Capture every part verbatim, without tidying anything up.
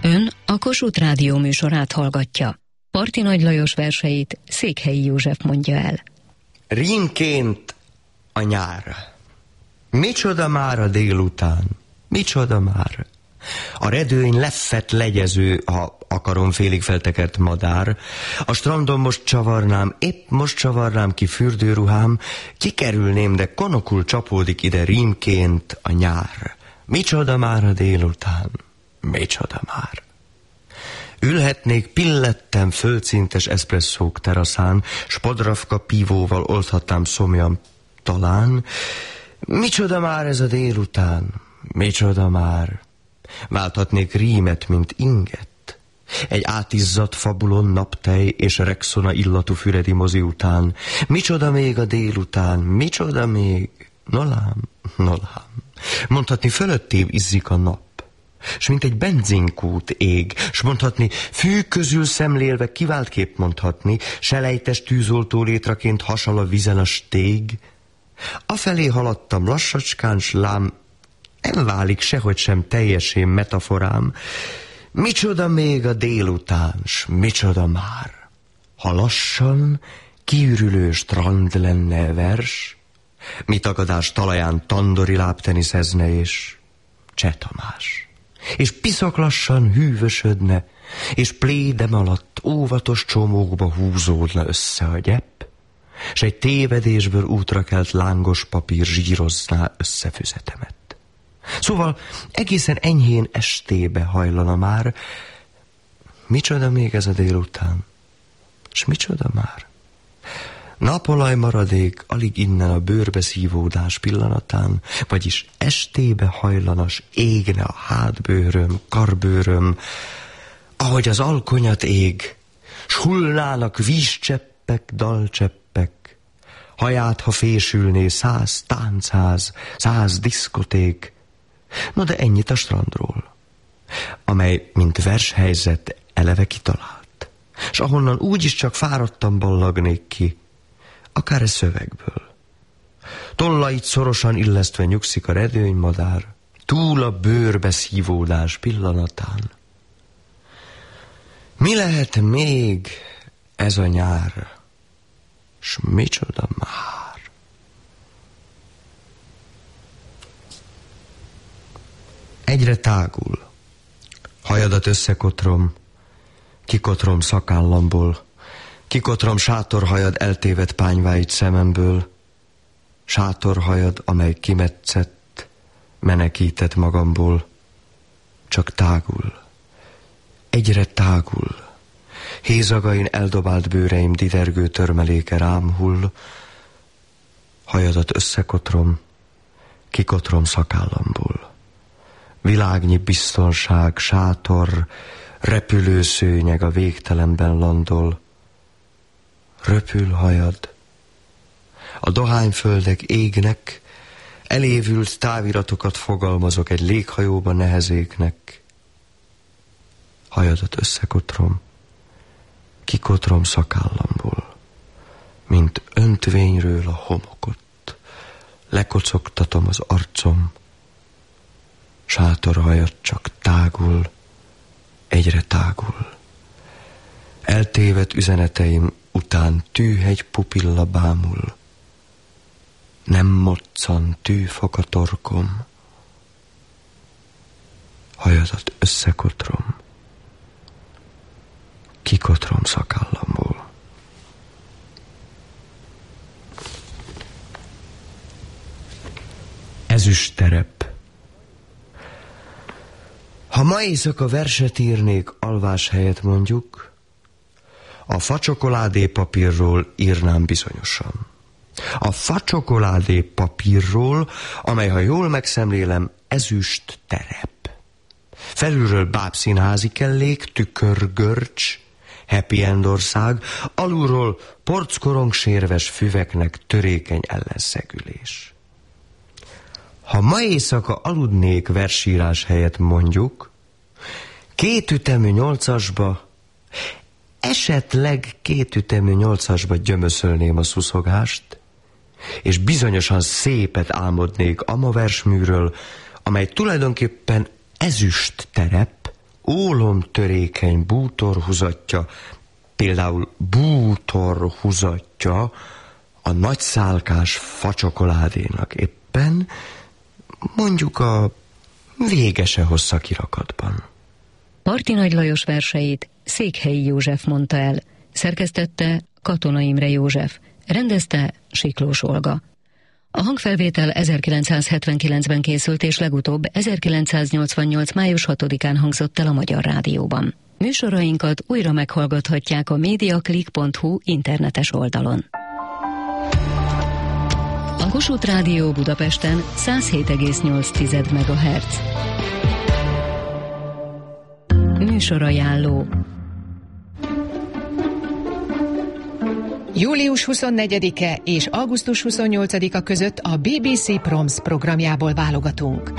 Ön a Kossuth Rádió műsorát hallgatja. Parti Nagy Lajos verseit Székhelyi József mondja el. Rímként a nyár. Micsoda már a délután, micsoda már. A redőny leffett legyező, ha akarom félig feltekert madár. A strandon most csavarnám, épp most csavarnám ki fürdőruhám, kikerülném, de konokul csapódik ide rímként a nyár. Micsoda már a délután, micsoda már. Ülhetnék pillettem földszintes eszpresszók teraszán, s podravka pívóval oldhatnám szomjam talán. Micsoda már ez a délután, micsoda már. Válthatnék rímet, mint inget. Egy átizzadt fabulon naptej és rexona illatú füredi mozi után. Micsoda még a délután, micsoda még. Nolám, nolám. Mondhatni fölöttém izzik a nap, s mint egy benzinkút ég, s mondhatni, fű közül szemlélve kiváltképp mondhatni, selejtes tűzoltó létraként hasal a vizen a stég. Afelé haladtam lassacskán, s lám, nem válik sehogy sem teljesén metaforám. Micsoda még a délután, s micsoda már. Ha lassan kiürülő strand lenne vers, mi tagadás talaján tandori lábteniszezne és Cseh Tamás. És piszak lassan hűvösödne, és plédem alatt óvatos csomókba húzódna össze a gyep, s egy tévedésből útra kelt lángos papír zsírozná összefüzetemet. Szóval egészen enyhén estébe hajlana már. Micsoda még ez a délután, s micsoda már. Napolaj maradék alig innen a bőrbe szívódás pillanatán, vagyis estébe hajlanas égne a hátbőröm, karbőröm, ahogy az alkonyat ég, s hullnának vízcseppek, dalcseppek, haját, ha fésülné száz táncház, száz diszkoték. No de ennyit a strandról, amely, mint vershelyzet, eleve kitalált, s ahonnan úgyis csak fáradtan ballagnék ki, akár egy szövegből. Tollait szorosan illesztve nyugszik a redőnymadár, túl a bőrbe szívódás pillanatán. Mi lehet még ez a nyár, s micsoda már? Egyre tágul, hajadat összekotrom, kikotrom szakállamból, kikotrom sátorhajad eltévedt pányváit szememből, sátorhajad, amely kimetszett, menekített magamból, csak tágul, egyre tágul, hézagain eldobált bőreim didergő törmeléke rám hull, hajadat összekotrom, kikotrom szakállamból. Világnyi biztonság, sátor, repülőszőnyeg a végtelenben landol. Röpül hajad, a dohányföldek égnek, elévült táviratokat fogalmazok egy léghajóba nehezéknek. Hajadat összekotrom, kikotrom szakállamból, mint öntvényről a homokot, lekocogtatom az arcom, sátorhajad csak tágul, egyre tágul. Eltévedt üzeneteim után tűhegy pupilla bámul, nem moccan tűfok a torkom, hajadat összekotrom, kikotrom szakállamból. Ezüst terep. Ha ma éjszaka verset írnék alvás helyett mondjuk, a facsokoládé papírról írnám bizonyosan. A facsokoládé papírról, amely, ha jól megszemlélem, ezüst terep. Felülről bábszínházi kellék, tükörgörcs, happy end ország, alulról porckorong sérves füveknek törékeny ellenszegülés. Ha ma éjszaka aludnék versírás helyett mondjuk, két ütemű nyolcasba, esetleg két ütemű nyolcasba gyömöszölném a szuszogást, és bizonyosan szépet álmodnék ama versműről, amely tulajdonképpen ezüst terep, ólomtörékeny bútorhuzatja, például bútorhuzatja a nagyszálkás facsokoládénak éppen mondjuk a végese hossza kirakatban. Parti Nagy Lajos verseit Székhelyi József mondta el, szerkesztette Katona Imre József, rendezte Siklós Olga. A hangfelvétel ezerkilencszázhetvenkilencben készült, és legutóbb ezerkilencszáznyolcvannyolc. május hatodikán hangzott el a Magyar Rádióban. Műsorainkat újra meghallgathatják a mediaclick pont hu internetes oldalon. A Kossuth Rádió Budapesten száz hét egész nyolc megahertz. Műsorajánló. július huszonnegyedike és augusztus huszonnyolcadika között a bé bé cé Proms programjából válogatunk.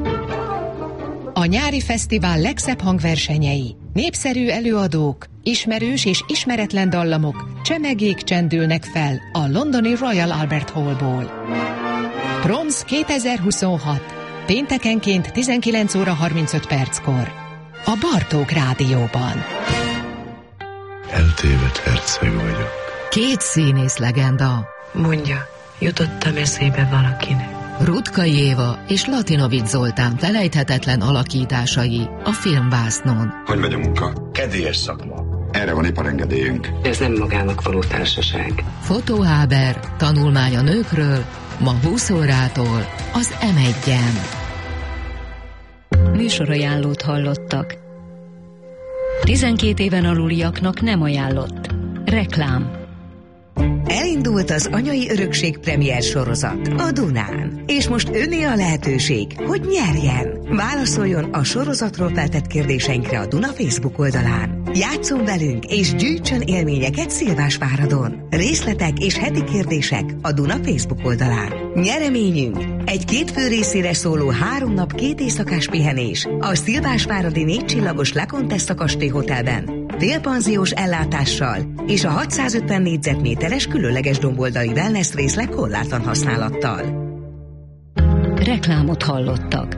A nyári fesztivál legszebb hangversenyei, népszerű előadók, ismerős és ismeretlen dallamok, csemegék csendülnek fel a londoni Royal Albert Hallból. Proms kétezer-huszonhat. Péntekenként tizenkilenc óra harmincöt perckor. A Bartók Rádióban. Eltévedt herceg vagyok. Két színész legenda. Mondja, jutottam eszébe valakinek. Rutka Éva és Latinovics Zoltán felejthetetlen alakításai a Filmbásznon. Hogy megy a munka? Kedélyes szakma. Erre van iparengedélyünk. Ez nem magának való társaság. Fotóháber, tanulmány a nőkről, ma húsz órától az em egyen. Műsorajánlót hallottak. tizenkét éven aluliaknak nem ajánlott. Reklám. Elindult az Anyai Örökség premier sorozat a Dunán. És most öné a lehetőség, hogy nyerjen. Válaszoljon a sorozatról feltett kérdéseinkre a Duna Facebook oldalán. Játsszon velünk és gyűjtsön élményeket Szilvásváradon. Részletek és heti kérdések a Duna Facebook oldalán. Nyereményünk egy két fő részére szóló három nap két éjszakás pihenés a Szilvásváradi négy csillagos Le Contessa kastély hotelben. Félpanziós ellátással és a hatszázötven négyzetméteres különleges domboldali wellness részleg korlátlan használattal. Reklámot hallottak.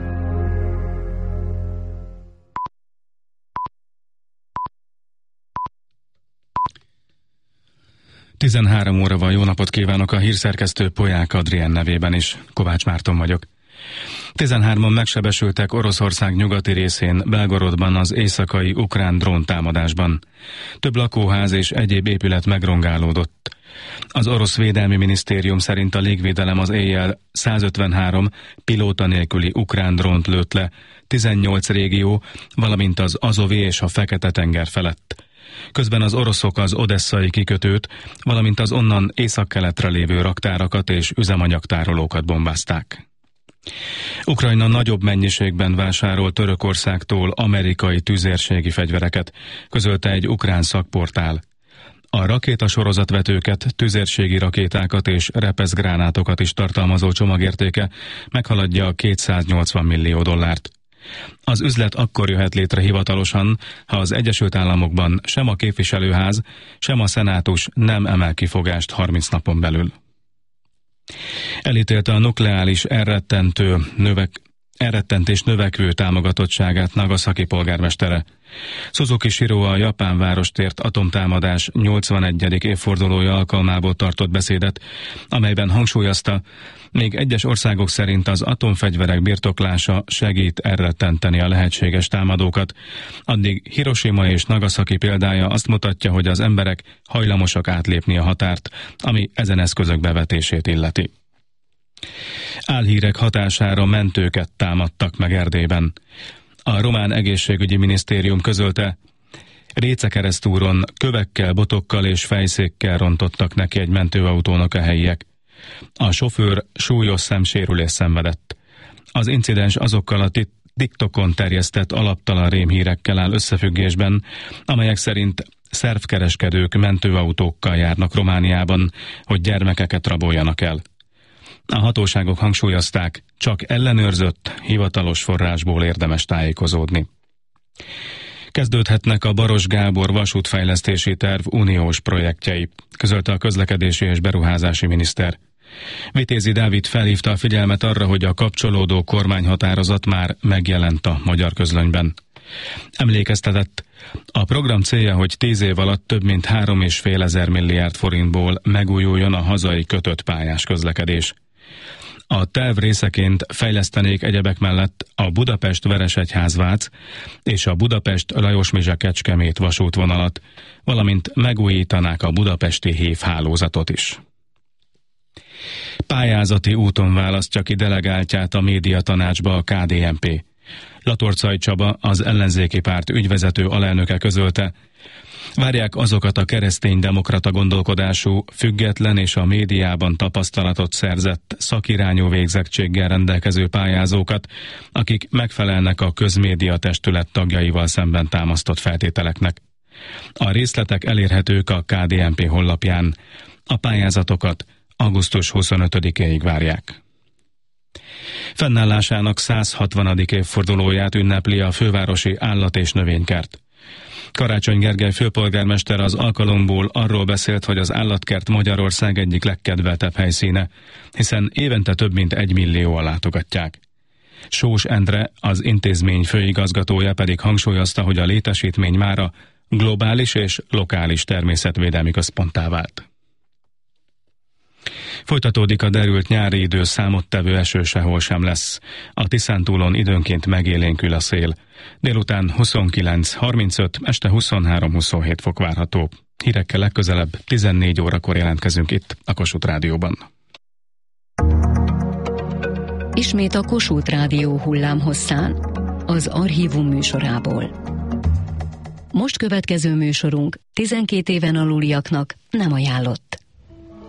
tizenhárom óra van, jó napot kívánok, a hírszerkesztő Polyák Adrien nevében is. Kovács Márton vagyok. tizenhárman megsebesültek Oroszország nyugati részén, Belgorodban az éjszakai ukrán dróntámadásban. Több lakóház és egyéb épület megrongálódott. Az orosz védelmi minisztérium szerint a légvédelem az éjjel százötvenhárom pilóta nélküli ukrán drónt lőtt le, tizennyolc régió, valamint az Azovi és a Fekete-tenger felett. Közben az oroszok az odesszai kikötőt, valamint az onnan északkeletre lévő raktárakat és üzemanyagtárolókat bombázták. Ukrajna nagyobb mennyiségben vásárol Törökországtól amerikai tüzérségi fegyvereket, közölte egy ukrán szakportál. A rakétasorozatvetőket, tüzérségi rakétákat és repeszgránátokat is tartalmazó csomagértéke meghaladja a kétszáznyolcvan millió dollárt. Az üzlet akkor jöhet létre hivatalosan, ha az Egyesült Államokban sem a képviselőház, sem a szenátus nem emel kifogást harminc napon belül. Elítélte a nukleáris elrettentő növek, elrettentés növekvő támogatottságát Nagasaki polgármestere. Suzuki Shiro a japán várostért atomtámadás nyolcvanegyedik évfordulója alkalmából tartott beszédet, amelyben hangsúlyozta, még egyes országok szerint az atomfegyverek birtoklása segít elrettenteni a lehetséges támadókat, addig Hiroshima és Nagasaki példája azt mutatja, hogy az emberek hajlamosak átlépni a határt, ami ezen eszközök bevetését illeti. Álhírek hatására mentőket támadtak meg Erdélyben. A román egészségügyi minisztérium közölte, Récekeresztúron kövekkel, botokkal és fejszékkel rontottak neki egy mentőautónak a helyiek. A sofőr súlyos szemsérülést szenvedett. Az incidens azokkal a TikTokon terjesztett alaptalan rémhírekkel áll összefüggésben, amelyek szerint szervkereskedők mentőautókkal járnak Romániában, hogy gyermekeket raboljanak el. A hatóságok hangsúlyozták, csak ellenőrzött, hivatalos forrásból érdemes tájékozódni. Kezdődhetnek a Baros Gábor vasútfejlesztési terv uniós projektjei, közölte a közlekedési és beruházási miniszter. Vitézi Dávid felhívta a figyelmet arra, hogy a kapcsolódó kormányhatározat már megjelent a magyar közlönyben. Emlékeztetett, a program célja, hogy tíz év alatt több mint három és fél ezer milliárd forintból megújuljon a hazai kötött pályás közlekedés. A terv részeként fejlesztenék egyebek mellett a Budapest-Veresegyház-Vác és a Budapest-Lajosmizse-Kecskemét vasútvonalat, valamint megújítanák a budapesti hévhálózatot is. Pályázati úton választja ki delegáltját a médiatanácsba a ká dé en pé. Latorcai Csaba, az ellenzéki párt ügyvezető alelnöke közölte, várják azokat a kereszténydemokrata gondolkodású, független és a médiában tapasztalatot szerzett szakirányú végzettséggel rendelkező pályázókat, akik megfelelnek a közmédia testület tagjaival szemben támasztott feltételeknek. A részletek elérhetők a ká dé en pé honlapján. A pályázatokat augusztus huszonötödikéig várják. Fennállásának száz hatvanadik évfordulóját ünnepli a fővárosi állat- és növénykert. Karácsony Gergely főpolgármester az alkalomból arról beszélt, hogy az állatkert Magyarország egyik legkedveltebb helyszíne, hiszen évente több mint egy millióan látogatják. Sós Endre, az intézmény főigazgatója pedig hangsúlyozta, hogy a létesítmény mára globális és lokális természetvédelmi központtá vált. Folytatódik a derült nyári idő, számottevő eső sehol sem lesz. A Tiszántúlon időnként megélénkül a szél. Délután huszonkilenc harmincöt, este huszonhárom huszonhét fok várható. Hírekkel legközelebb tizennégy órakor jelentkezünk itt a Kossuth Rádióban. Ismét a Kossuth Rádió hullámhosszán, az Archívum műsorából. Most következő műsorunk tizenkét éven aluliaknak nem ajánlott.